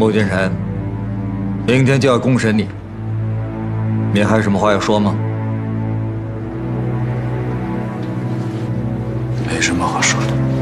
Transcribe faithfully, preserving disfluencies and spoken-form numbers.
穆君臣，明天就要公审你，你还有什么话要说吗？ 没什么好说的。